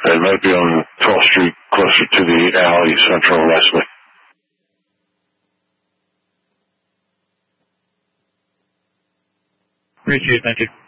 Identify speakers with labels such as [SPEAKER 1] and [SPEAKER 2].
[SPEAKER 1] It might be on 12th Street, closer to the alley, Central and Wesley.
[SPEAKER 2] Received, thank you.